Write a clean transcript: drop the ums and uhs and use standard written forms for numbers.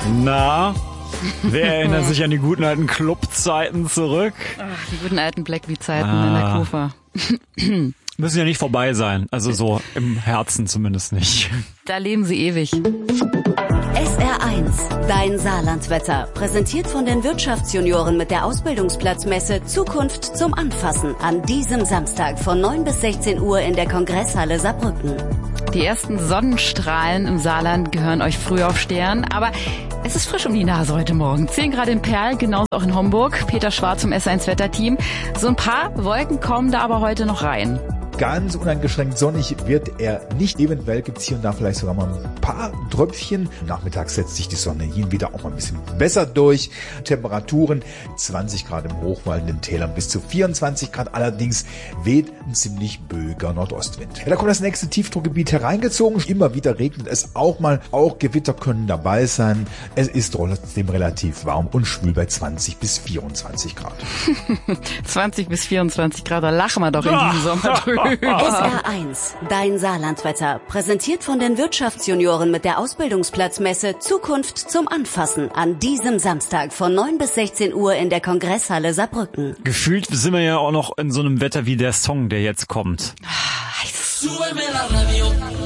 Na, wer erinnert sich an die guten alten Clubzeiten zurück? Ach, die guten alten Blackbeat-Zeiten in der Kufa. Müssen ja nicht vorbei sein, also so im Herzen zumindest nicht. Da leben sie ewig. SR1, dein Saarlandwetter. Präsentiert von den Wirtschaftsjunioren mit der Ausbildungsplatzmesse Zukunft zum Anfassen. An diesem Samstag von 9 bis 16 Uhr in der Kongresshalle Saarbrücken. Die ersten Sonnenstrahlen im Saarland gehören euch früh auf Stern, aber es ist frisch um die Nase heute Morgen. 10 Grad in Perl, genauso auch in Homburg. Peter Schwarz vom S1 Wetterteam. So ein paar Wolken kommen da aber heute noch rein. Ganz uneingeschränkt sonnig wird er nicht. Eventuell gibt es hier und da vielleicht sogar mal ein paar Tröpfchen. Nachmittags setzt sich die Sonne hin wieder auch mal ein bisschen besser durch. Temperaturen 20 Grad im Hochwald, in den Tälern bis zu 24 Grad. Allerdings weht ein ziemlich böiger Nordostwind. Ja, da kommt das nächste Tiefdruckgebiet hereingezogen. Immer wieder regnet es auch mal. Auch Gewitter können dabei sein. Es ist trotzdem relativ warm und schwül bei 20 bis 24 Grad. 20 bis 24 Grad, da lachen wir doch in diesem Sommer drüber. SR1, dein Saarlandwetter. Präsentiert von den Wirtschaftsjunioren mit der Ausbildungsplatzmesse Zukunft zum Anfassen. An diesem Samstag von 9 bis 16 Uhr in der Kongresshalle Saarbrücken. Gefühlt sind wir ja auch noch in so einem Wetter wie der Song, der jetzt kommt. Heiß. Súbeme la radio.